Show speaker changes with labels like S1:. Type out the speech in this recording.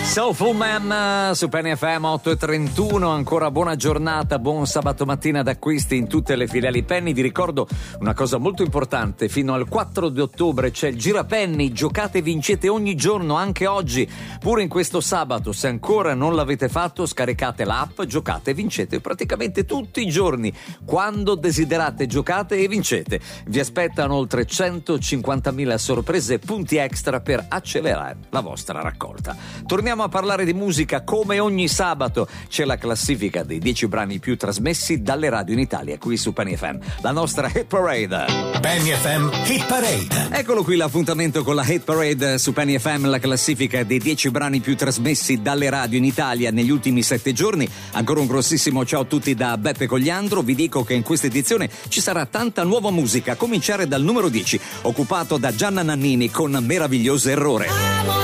S1: Soulful Man su Penny FM 8:31, ancora buona giornata, buon sabato mattina d'acquisti in tutte le filiali Penny. Vi ricordo una cosa molto importante: fino al 4 di ottobre c'è il Girapenny, giocate e vincete ogni giorno, anche oggi, pure in questo sabato. Se ancora non l'avete fatto, scaricate l'app, giocate e vincete praticamente tutti i giorni, quando desiderate giocate e vincete. Vi aspettano oltre 150.000 sorprese e punti extra per accelerare la vostra raccolta. Torniamo a parlare di musica. Come ogni sabato c'è la classifica dei 10 brani più trasmessi dalle radio in Italia qui su Penny FM, la nostra Hit Parade.
S2: Penny FM Hit Parade.
S1: Eccolo qui l'appuntamento con la Hit Parade su Penny FM, la classifica dei 10 brani più trasmessi dalle radio in Italia negli ultimi 7 giorni. Ancora un grossissimo ciao a tutti da Beppe Cogliandro. Vi dico che in questa edizione ci sarà tanta nuova musica, a cominciare dal numero 10, occupato da Gianna Nannini con Meraviglioso Errore.